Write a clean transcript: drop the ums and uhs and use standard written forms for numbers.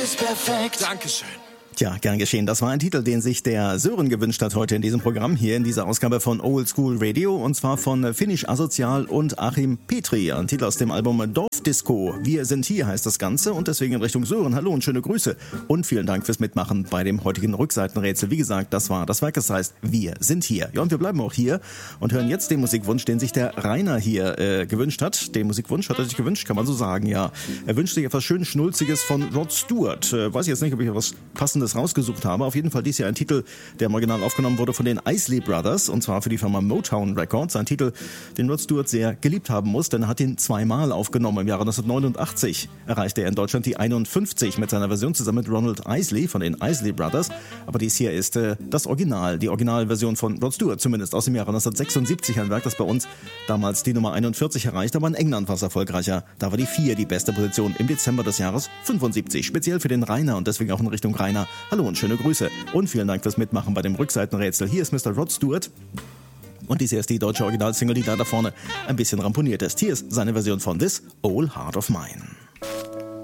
ist perfekt. Dankeschön. Tja, gern geschehen. Das war ein Titel, den sich der Sören gewünscht hat heute in diesem Programm, hier in dieser Ausgabe von Old School Radio, und zwar von Finnisch Asozial und Achim Petri. Ein Titel aus dem Album Dorfdisco. Wir sind hier heißt das Ganze, und deswegen in Richtung Sören. Hallo und schöne Grüße und vielen Dank fürs Mitmachen bei dem heutigen Rückseitenrätsel. Wie gesagt, das war das Werk, das heißt Wir sind hier. Ja, und wir bleiben auch hier und hören jetzt den Musikwunsch, den sich der Rainer hier gewünscht hat. Den Musikwunsch hat er sich gewünscht, kann man so sagen, ja. Er wünscht sich etwas schön Schnulziges von Rod Stewart. Weiß ich jetzt nicht, ob ich etwas Passendes rausgesucht habe. Auf jeden Fall dies hier ein Titel, der im Original aufgenommen wurde von den Isley Brothers, und zwar für die Firma Motown Records. Ein Titel, den Rod Stewart sehr geliebt haben muss, denn er hat ihn zweimal aufgenommen. Im Jahre 1989 erreichte er in Deutschland die 51 mit seiner Version zusammen mit Ronald Isley von den Isley Brothers. Aber dies hier ist das Original, die Originalversion von Rod Stewart, zumindest aus dem Jahre 1976. Ein Werk, das bei uns damals die Nummer 41 erreichte, aber in England war es erfolgreicher. Da war die 4 die beste Position im Dezember des Jahres 75. Speziell für den Rainer und deswegen auch in Richtung Rainer. Hallo und schöne Grüße und vielen Dank fürs Mitmachen bei dem Rückseitenrätsel. Hier ist Mr. Rod Stewart. Und dies hier ist die deutsche Originalsingle, die da vorne ein bisschen ramponiert ist. Hier ist seine Version von This Old Heart of Mine.